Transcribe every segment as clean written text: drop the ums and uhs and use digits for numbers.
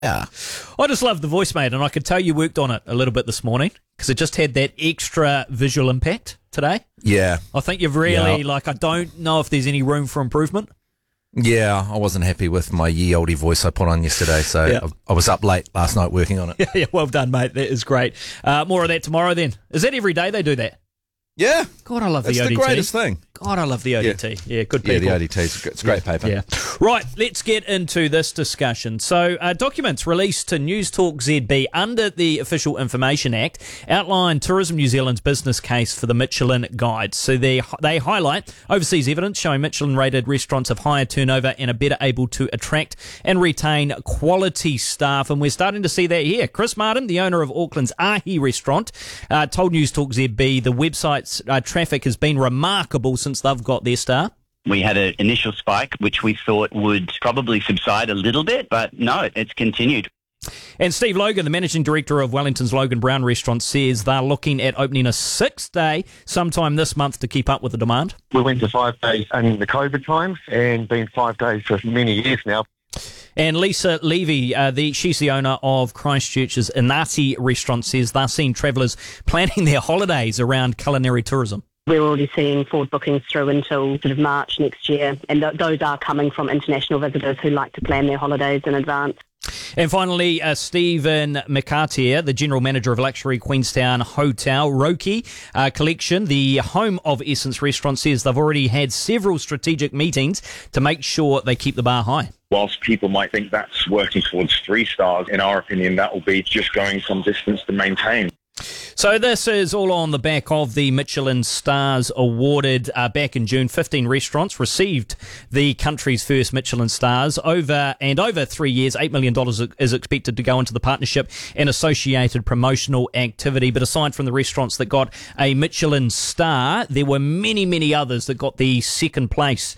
Yeah. I just love the voice, mate, and I could tell you worked on it a little bit this morning because it just had that extra visual impact today. Yeah. I think you've really, I don't know if there's any room for improvement. Yeah, I wasn't happy with my ye olde voice I put on yesterday, so I was up late last night working on it. Yeah, well done, mate. That is great. More of that tomorrow then. Is that every day they do that? Yeah. God, I love the ODT. It's the greatest thing. God, I love the ODT. Yeah, good people. Yeah, the ODT, it's great paper. Yeah. Right, let's get into this discussion. So, documents released to News Talk ZB under the Official Information Act outline Tourism New Zealand's business case for the Michelin Guide. So they highlight overseas evidence showing Michelin-rated restaurants have higher turnover and are better able to attract and retain quality staff. And we're starting to see that here. Chris Martin, the owner of Auckland's Ahi restaurant, told News Talk ZB the website's traffic has been remarkable since they've got their star. We had an initial spike, which we thought would probably subside a little bit, but no, it's continued. And Steve Logan, the managing director of Wellington's Logan Brown restaurant, says they're looking at opening a 6th day sometime this month to keep up with the demand. We went to 5 days in the COVID times and been 5 days for many years now. And Lisa Levy, she's the owner of Christchurch's Inati restaurant, says they're seeing travellers planning their holidays around culinary tourism. We're already seeing forward bookings through until sort of March next year, and those are coming from international visitors who like to plan their holidays in advance. And finally, Stephen McCartier, the general manager of luxury Queenstown Hotel Roki Collection, the home of Essence Restaurant, says they've already had several strategic meetings to make sure they keep the bar high. Whilst people might think that's working towards 3 stars, in our opinion, that will be just going some distance to maintain. So this is all on the back of the Michelin Stars awarded back in June. 15 restaurants received the country's first Michelin Stars. Over 3 years, $8 million is expected to go into the partnership and associated promotional activity. But aside from the restaurants that got a Michelin Star, there were many, many others that got the second place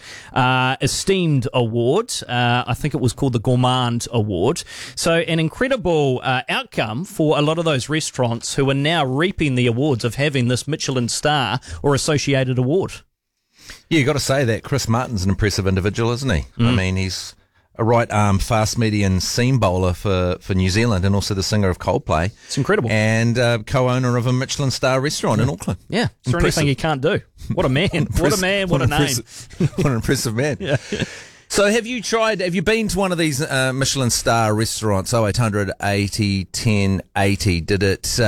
esteemed award. I think it was called the Gourmand Award. So an incredible outcome for a lot of those restaurants who are now reaping the awards of having this Michelin Star or associated award. Yeah, you got to say that Chris Martin's an impressive individual, isn't he? I mean, he's a right-arm, fast-median seam bowler for New Zealand and also the singer of Coldplay. It's incredible. And co-owner of a Michelin Star restaurant in Auckland. Yeah, is there anything he can't do? What a man. What a man, what a name. What an impressive man. Yeah. So have you been to one of these Michelin Star restaurants, 0800 80 10 80? Did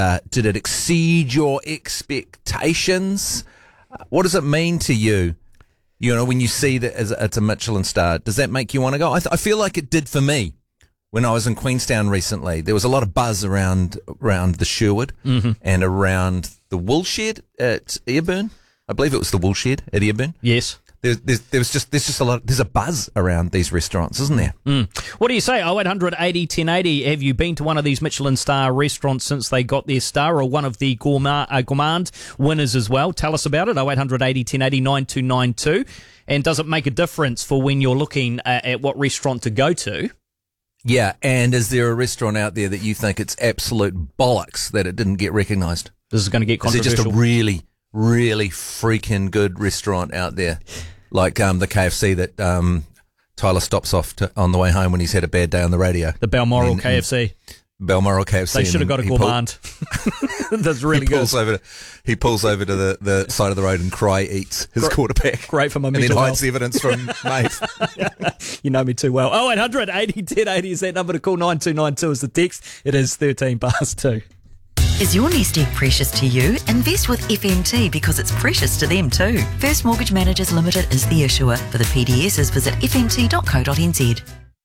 it exceed your expectations? What does it mean to you? You know, when you see that it's a Michelin Star, does that make you want to go? I feel like it did for me when I was in Queenstown recently. There was a lot of buzz around the Sherwood and around the Woolshed at Ayrburn. I believe it was the Woolshed at Ayrburn. Yes. There's just a lot. There's a buzz around these restaurants, isn't there? What do you say? 0800 80 1080. Have you been to one of these Michelin Star restaurants since they got their star, or one of the Gourmand winners as well? Tell us about it. 0800 80 1080 9292. And does it make a difference for when you're looking at what restaurant to go to? Yeah, and is there a restaurant out there that you think it's absolute bollocks that it didn't get recognised? This is going to get controversial. Is it just a really, really freaking good restaurant out there? Like the KFC that Tyler stops off on the way home when he's had a bad day on the radio. The Balmoral KFC. Balmoral KFC. They should have got a Gourmand. That's really good. He pulls over to the side of the road and eats his quarterback. Great for my mental health. And then hides health. evidence from Maeve. You know me too well. 0800 80 1080 is that number to call. 9292 is the text. It is 13 past 2. Is your nest egg precious to you? Invest with FMT because it's precious to them too. First Mortgage Managers Limited is the issuer. For the PDSs, visit fmt.co.nz.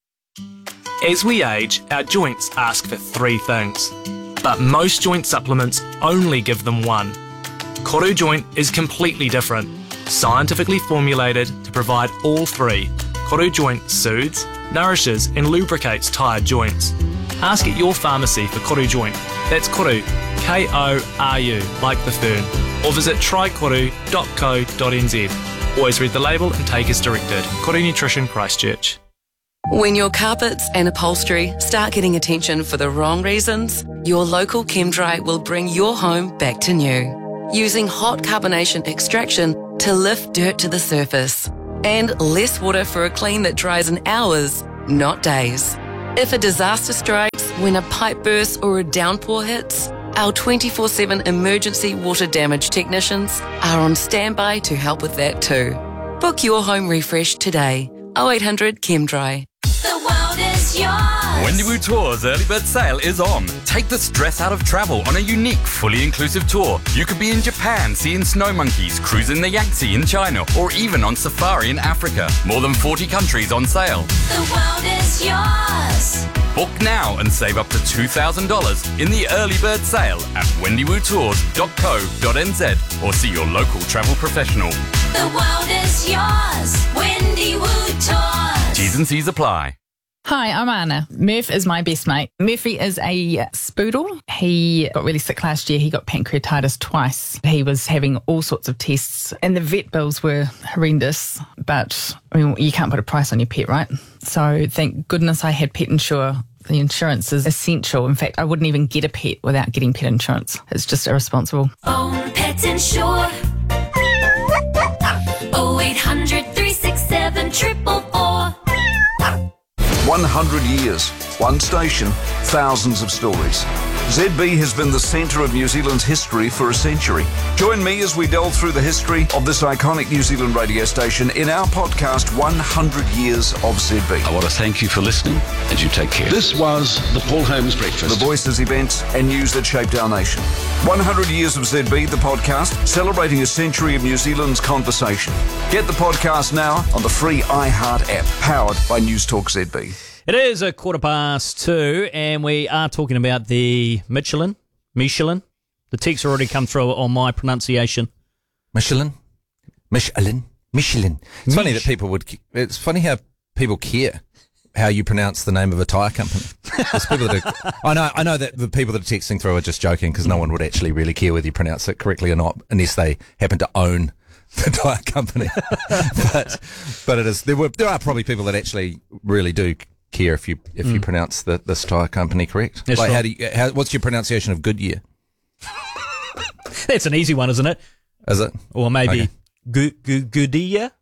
As we age, our joints ask for 3 things. But most joint supplements only give them 1. Koru Joint is completely different. Scientifically formulated to provide all 3. Koru Joint soothes, nourishes and lubricates tired joints. Ask at your pharmacy for Koru Joint. That's Koru, K-O-R-U, like the fern. Or visit trykoru.co.nz. Always read the label and take as directed. Koru Nutrition Christchurch. When your carpets and upholstery start getting attention for the wrong reasons, your local ChemDry will bring your home back to new. Using hot carbonation extraction to lift dirt to the surface. And less water for a clean that dries in hours, not days. If a disaster strikes, when a pipe bursts or a downpour hits, our 24/7 emergency water damage technicians are on standby to help with that too. Book your home refresh today. 0800 ChemDry. The world is yours. Wendiwoo Tours Early Bird Sale is on. Take the stress out of travel on a unique, fully inclusive tour. You could be in Japan seeing snow monkeys, cruising the Yangtze in China, or even on safari in Africa. More than 40 countries on sale. The world is yours. Book now and save up to $2,000 in the Early Bird Sale at wendiwootours.co.nz or see your local travel professional. The world is yours. Wendiwoo Tours. T's and C's apply. Hi, I'm Anna. Murph is my best mate. Murphy is a Spoodle. He got really sick last year. He got pancreatitis twice. He was having all sorts of tests and the vet bills were horrendous. But, I mean, you can't put a price on your pet, right? So thank goodness I had Pet Insure. The insurance is essential. In fact, I wouldn't even get a pet without getting pet insurance. It's just irresponsible. Own Pet Insure. 0800 367 444. 100 years, one station, thousands of stories. ZB has been the centre of New Zealand's history for a century. Join me as we delve through the history of this iconic New Zealand radio station in our podcast, 100 Years of ZB. I want to thank you for listening, and you take care. This was the Paul Holmes Breakfast. The voices, events and news that shaped our nation. 100 Years of ZB, the podcast, celebrating a century of New Zealand's conversation. Get the podcast now on the free iHeart app, powered by News Talk ZB. It is 2:15, and we are talking about the Michelin. The texts already come through on my pronunciation. Michelin. It's funny that people would. It's funny how people care how you pronounce the name of a tyre company. There's people that are, I know that the people that are texting through are just joking because no one would actually really care whether you pronounce it correctly or not, unless they happen to own the tyre company. but it is. There are probably people that actually really do care if you pronounce this tyre company correct. That's like, right. what's your pronunciation of Goodyear? That's an easy one, isn't it? Is it? Or maybe Okay. Goodyear.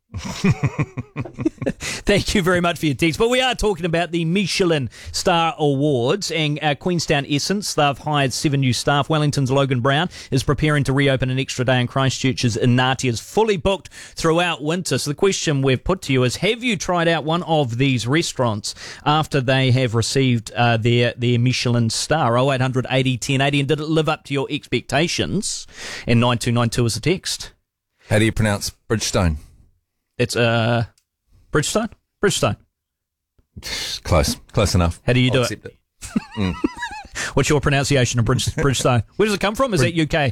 Thank you very much for your text. But we are talking about the Michelin Star Awards, and Queenstown Essence, they've hired 7 new staff. Wellington's Logan Brown is preparing to reopen an extra day, and Christchurch's Inati is fully booked throughout winter. So the question we've put to you is, have you tried out one of these restaurants after they have received their Michelin star? 0800 80 1080, and did it live up to your expectations? And 9292 is the text. How do you pronounce Bridgestone? It's Bridgestone? Bridgestone. Close enough. How do you do it? What's your pronunciation of Bridgestone? Where does it come from? Is that UK?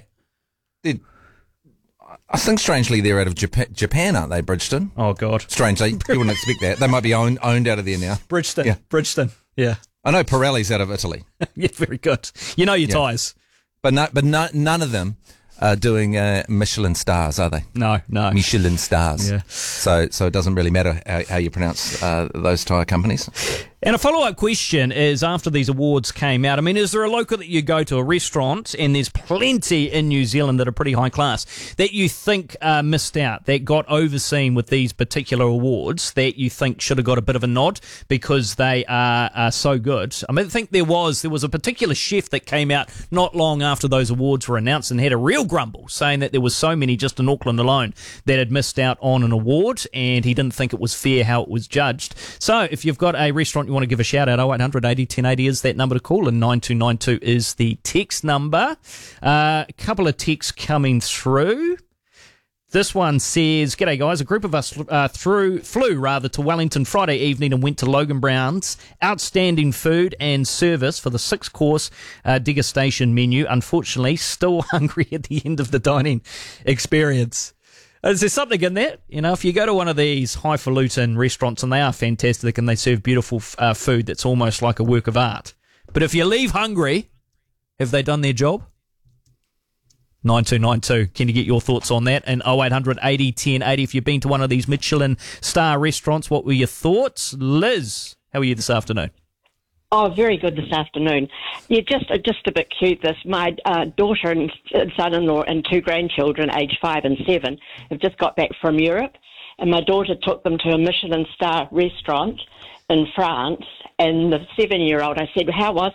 I think strangely they're out of Japan, aren't they, Bridgestone? Oh, God. Strangely. You wouldn't expect that. They might be owned out of there now. Bridgestone. Yeah. Bridgestone. Yeah. I know Pirelli's out of Italy. Yeah, very good. You know your tyres. But none of them are doing Michelin stars, are they? No. Michelin stars. Yeah. So it doesn't really matter how you pronounce those tyre companies. And a follow-up question is, after these awards came out, I mean, is there a local that you go to, a restaurant, and there's plenty in New Zealand that are pretty high class, that you think missed out, that got overseen with these particular awards, that you think should have got a bit of a nod because they are so good? I mean, I think there was a particular chef that came out not long after those awards were announced and had a real grumble, saying that there was so many just in Auckland alone that had missed out on an award, and he didn't think it was fair how it was judged. So if you've got a restaurant you want to give a shout out, 0800 80 1080 is that number to call, and 9292 is the text number. A couple of texts coming through. This one says, "G'day guys, a group of us flew to Wellington Friday evening and went to Logan Brown's. Outstanding food and service for the 6-course degustation menu. Unfortunately, still hungry at the end of the dining experience." Is there something in that? You know, if you go to one of these highfalutin restaurants, and they are fantastic and they serve beautiful food that's almost like a work of art, but if you leave hungry, have they done their job? 9292. Can you get your thoughts on that? And 0800 80 1080. If you've been to one of these Michelin star restaurants, what were your thoughts? Liz, how are you this afternoon? Oh, very good this afternoon. Yeah, just a bit cute. My daughter and son-in-law and 2 grandchildren, aged 5 and 7, have just got back from Europe, and my daughter took them to a Michelin star restaurant in France, And the 7-year-old, I said, how was